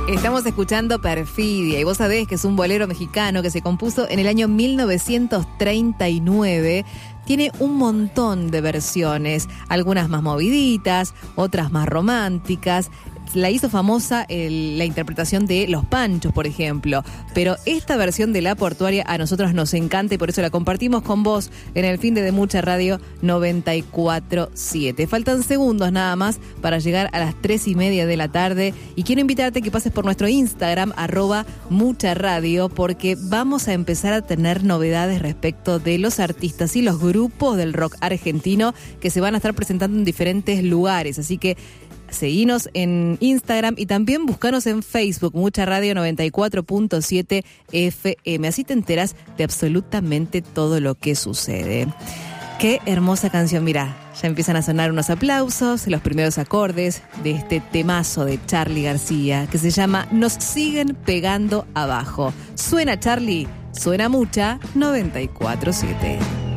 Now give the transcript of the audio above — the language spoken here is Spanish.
Estamos escuchando Perfidia y vos sabés que es un bolero mexicano que se compuso en el año 1939. Tiene un montón de versiones, algunas más moviditas, otras más románticas. La hizo famosa la interpretación de Los Panchos, por ejemplo. Pero esta versión de La Portuaria a nosotros nos encanta y por eso la compartimos con vos en el fin de Mucha Radio 94.7. Faltan segundos nada más para llegar a las 3:30 de la tarde. Y quiero invitarte a que pases por nuestro Instagram, @mucharadio, porque vamos a empezar a tener novedades respecto de los artistas y los grupos del rock argentino que se van a estar presentando en diferentes lugares. Así que seguinos en Instagram y también buscanos en Facebook, Mucha Radio 94.7 FM. Así te enteras de absolutamente todo lo que sucede. Qué hermosa canción, mirá, ya empiezan a sonar unos aplausos, los primeros acordes de este temazo de Charly García que se llama Nos siguen pegando abajo. Suena Charly, suena Mucha 94.7.